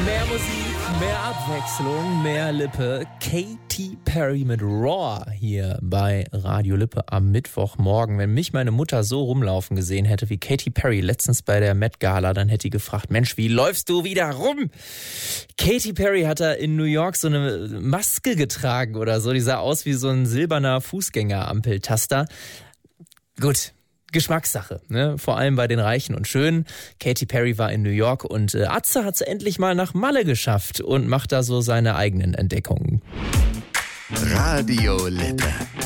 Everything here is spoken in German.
Mehr Musik, mehr Abwechslung, mehr Lippe. Katy Perry mit Raw hier bei Radio Lippe am Mittwochmorgen. Wenn mich meine Mutter so rumlaufen gesehen hätte wie Katy Perry letztens bei der Met Gala, dann hätte die gefragt, Mensch, wie läufst du wieder rum? Katy Perry hat da in New York so eine Maske getragen oder so. Die sah aus wie so ein silberner Fußgängerampeltaster. Gut. Geschmackssache, ne? Vor allem bei den Reichen und Schönen. Katy Perry war in New York und Atze hat es endlich mal nach Malle geschafft und macht da so seine eigenen Entdeckungen. Radio Lippe.